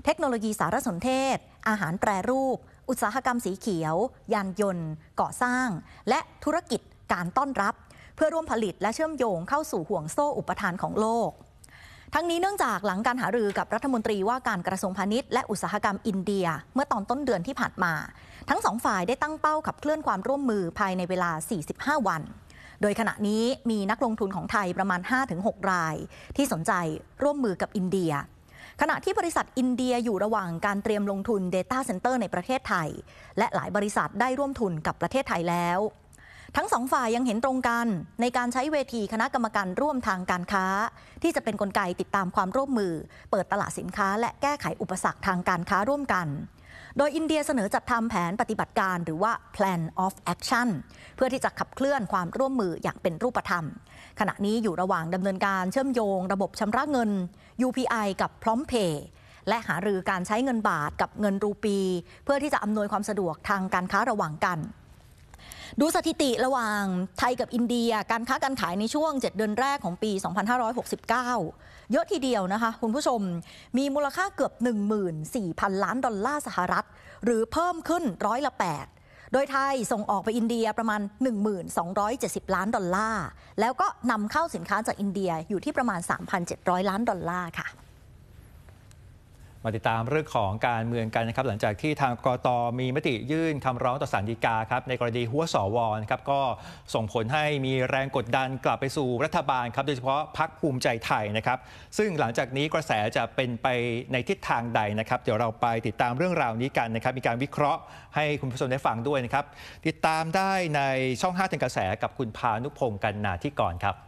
เทคโนโลยีสารสนเทศอาหารแปรรูปอุตสาหกรรมสีเขียวยานยนต์ก่อสร้างและธุรกิจการต้อนรับเพื่อร่วมผลิตและเชื่อมโยงเข้าสู่ห่วงโซ่อุปทานของโลกทั้งนี้เนื่องจากหลังการหารือกับรัฐมนตรีว่าการกระทรวงพาณิชย์และอุตสาหกรรมอินเดียเมื่อตอนต้นเดือนที่ผ่านมาทั้งสองฝ่ายได้ตั้งเป้าขับเคลื่อนความร่วมมือภายในเวลา 45 วันโดยขณะนี้มีนักลงทุนของไทยประมาณ 5-6 รายที่สนใจร่วมมือกับอินเดียขณะที่บริษัทอินเดียอยู่ระหว่างการเตรียมลงทุน Data Center ในประเทศไทยและหลายบริษัทได้ร่วมทุนกับประเทศไทยแล้วทั้งสองฝ่ายยังเห็นตรงกันในการใช้เวทีคณะกรรมการร่วมทางการค้าที่จะเป็นกลไกติดตามความร่วมมือเปิดตลาดสินค้าและแก้ไขอุปสรรคทางการค้าร่วมกันโดยอินเดียเสนอจัดทำแผนปฏิบัติการหรือว่า Plan of Action เพื่อที่จะขับเคลื่อนความร่วมมืออย่างเป็นรูปธรรมขณะนี้อยู่ระหว่างดำเนินการเชื่อมโยงระบบชำระเงิน UPI กับ PromptPay และหารือการใช้เงินบาทกับเงินรูปีเพื่อที่จะอำนวยความสะดวกทางการค้าระหว่างกันดูสถิติระหว่างไทยกับอินเดียการค้าการขายในช่วง7เดือนแรกของปี 2569 เยอะทีเดียวนะคะคุณผู้ชมมีมูลค่าเกือบ 14,000 ล้านดอลลาร์สหรัฐหรือเพิ่มขึ้น8%โดยไทยส่งออกไปอินเดียประมาณ 1270 ล้านดอลลาร์แล้วก็นำเข้าสินค้าจากอินเดียอยู่ที่ประมาณ 3,700 ล้านดอลลาร์ค่ะมาติดตามเรื่องของการเมืองกันนะครับหลังจากที่ทางกต.มีมติยื่นคำร้องต่อศาลฎีกาครับในกรณีหัวสว.นะครับก็ส่งผลให้มีแรงกดดันกลับไปสู่รัฐบาลครับโดยเฉพาะพรรคภูมิใจไทยนะครับซึ่งหลังจากนี้กระแสจะเป็นไปในทิศทางใดนะครับเดี๋ยวเราไปติดตามเรื่องราวนี้กันนะครับมีการวิเคราะห์ให้คุณผู้ชมได้ฟังด้วยนะครับติดตามได้ในช่อง5 กระแสกับคุณพานุพงศ์ กันนาธิกรครับ